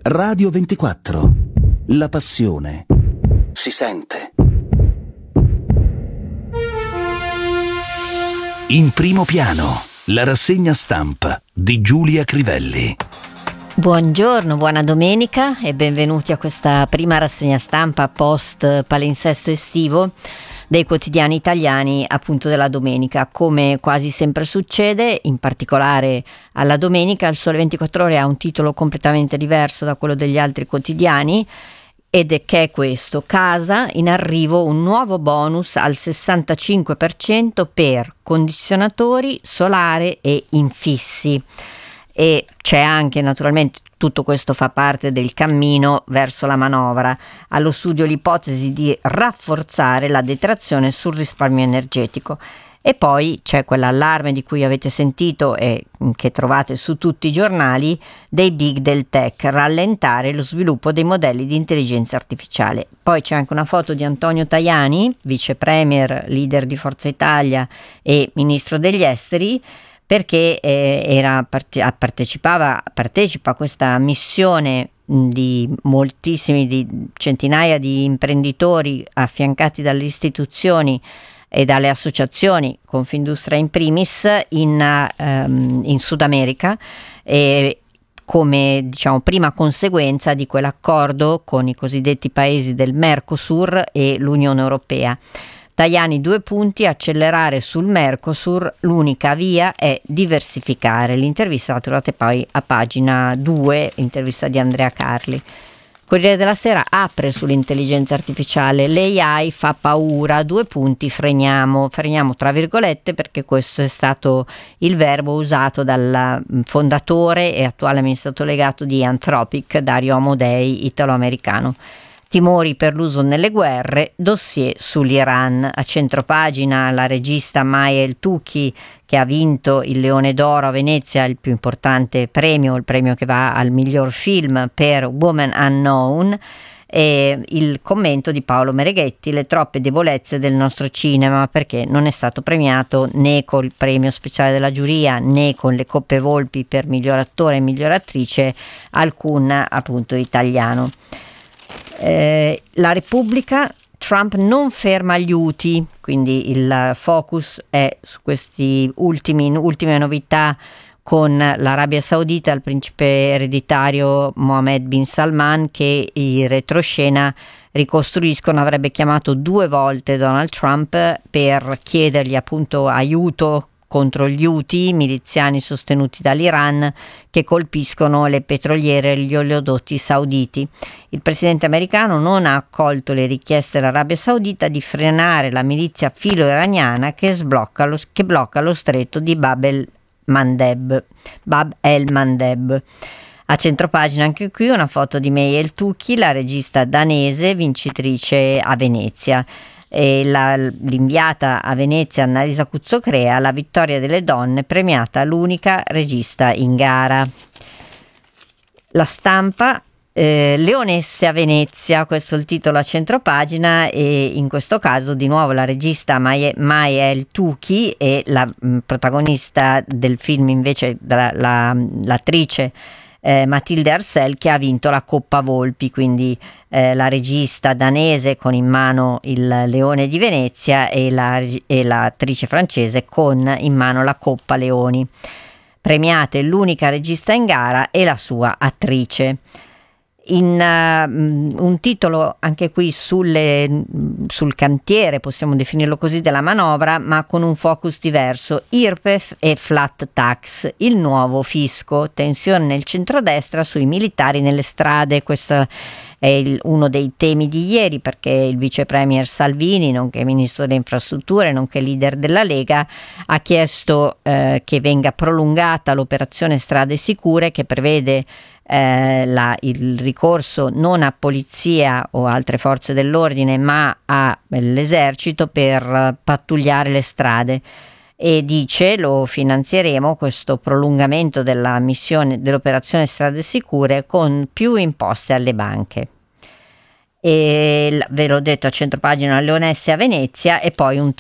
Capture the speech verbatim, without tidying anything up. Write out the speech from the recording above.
Radio ventiquattro. La passione si sente. In primo piano, la rassegna stampa di Giulia Crivelli. Buongiorno, buona domenica e benvenuti a questa prima rassegna stampa post palinsesto estivo dei quotidiani italiani, appunto della domenica. Come quasi sempre succede, in particolare alla domenica, il Sole ventiquattro Ore ha un titolo completamente diverso da quello degli altri quotidiani, ed è che è questo: Casa, in arrivo un nuovo bonus al sessantacinque per cento per condizionatori, solare e infissi. E c'è anche, naturalmente, tutto questo fa parte del cammino verso la manovra. Allo studio l'ipotesi di rafforzare la detrazione sul risparmio energetico. E poi c'è quell'allarme di cui avete sentito e che trovate su tutti i giornali dei big del tech: rallentare lo sviluppo dei modelli di intelligenza artificiale. Poi c'è anche una foto di Antonio Tajani, vice premier, leader di Forza Italia e ministro degli esteri, perché eh, era, parte, partecipava, partecipa a questa missione di moltissimi, di centinaia di imprenditori affiancati dalle istituzioni e dalle associazioni, Confindustria in primis, in, um, in Sud America, e come diciamo prima conseguenza di quell'accordo con i cosiddetti paesi del Mercosur e l'Unione Europea. Tajani, due punti: accelerare sul Mercosur, l'unica via è diversificare. L'intervista la trovate poi a pagina due, intervista di Andrea Carli. Corriere della Sera apre sull'intelligenza artificiale: l'A I fa paura, due punti, freniamo, freniamo tra virgolette, perché questo è stato il verbo usato dal fondatore e attuale amministratore delegato di Anthropic, Dario Amodei, italo-americano. Timori per l'uso nelle guerre, dossier sull'Iran. A centropagina la regista Maya El-Touki, che ha vinto il Leone d'Oro a Venezia, il più importante premio, il premio che va al miglior film per Woman Unknown, e il commento di Paolo Mereghetti: le troppe debolezze del nostro cinema, perché non è stato premiato né col premio speciale della giuria né con le Coppe Volpi per miglior attore e miglior attrice alcun appunto italiano. Eh, la Repubblica: Trump non ferma gli Houthi, quindi il focus è su questi ultimi ultime novità con l'Arabia Saudita, il principe ereditario Mohammed bin Salman, che i retroscena ricostruiscono avrebbe chiamato due volte Donald Trump per chiedergli appunto aiuto contro gli Houthi, miliziani sostenuti dall'Iran, che colpiscono le petroliere e gli oleodotti sauditi. Il presidente americano non ha accolto le richieste dell'Arabia Saudita di frenare la milizia filo-iraniana che, sblocca lo, che blocca lo stretto di Bab el-Mandeb. Bab el-Mandeb. A centropagina anche qui una foto di Maya El-Touki, la regista danese vincitrice a Venezia. E la, l'inviata a Venezia Annalisa Cuzzocrea: la vittoria delle donne, premiata l'unica regista in gara. La Stampa: eh, Leonesse a Venezia, questo è il titolo a centropagina, e in questo caso di nuovo la regista Maya, Maya El-Touki e la mh, protagonista del film invece la, la, l'attrice Eh, Matilde Arsel, che ha vinto la Coppa Volpi, quindi eh, la regista danese con in mano il Leone di Venezia e, la, e l'attrice francese con in mano la Coppa Leoni. Premiate l'unica regista in gara e la sua attrice. In uh, un titolo anche qui sulle, sul cantiere, possiamo definirlo così, della manovra, ma con un focus diverso: I R P E F e flat tax, il nuovo fisco, tensione nel centrodestra sui militari nelle strade. Questo è il, uno dei temi di ieri, perché il vice premier Salvini, nonché ministro delle infrastrutture, nonché leader della Lega, ha chiesto eh, che venga prolungata l'operazione Strade Sicure, che prevede Eh, la, il ricorso non a polizia o altre forze dell'ordine, ma all'esercito per pattugliare le strade, e dice: lo finanzieremo, questo prolungamento della missione dell'operazione Strade Sicure, con più imposte alle banche. E ve l'ho detto a centropagina, Leonesse a Venezia, e poi un